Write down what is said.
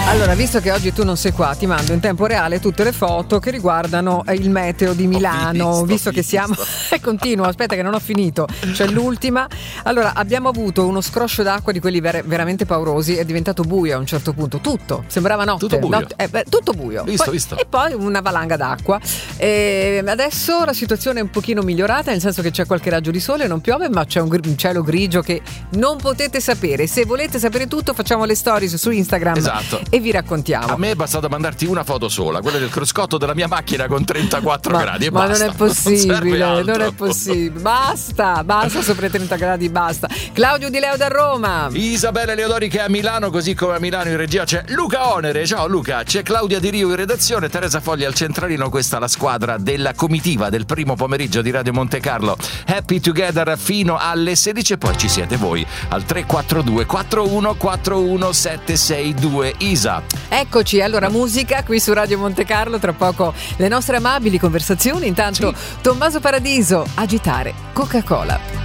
Allora, visto che oggi tu non sei qua, ti mando in tempo reale tutte le foto che riguardano il meteo di Milano, visto che siamo... Continuo, aspetta che non ho finito, c'è l'ultima. Allora, abbiamo avuto uno scroscio d'acqua di quelli veramente paurosi, è diventato buio a un certo punto, tutto, sembrava notte. Tutto buio. Tutto buio. Visto. E poi una valanga d'acqua. E adesso la situazione è un pochino migliorata, nel senso che c'è qualche raggio di sole, non piove, ma c'è un cielo grigio che non potete sapere. Se volete sapere tutto, facciamo le stories su Instagram. Esatto. E vi raccontiamo. A me è bastato mandarti una foto sola, quella del cruscotto della mia macchina con 34 gradi e ma basta. non è possibile, non è possibile. Basta sopra i 30 gradi, basta. Claudio Di Leo da Roma. Isabella Leodori che è a Milano, così come a Milano in regia c'è Luca Onere. Ciao Luca, c'è Claudia Di Rio in redazione, Teresa Fogli al centralino. Questa è la squadra della comitiva del primo pomeriggio di Radio Monte Carlo. Happy Together fino alle 16 e poi ci siete voi al 342 4141 762. Isa. Eccoci, allora musica qui su Radio Monte Carlo, tra poco le nostre amabili conversazioni. Intanto Tommaso Paradiso, Agitare Coca-Cola.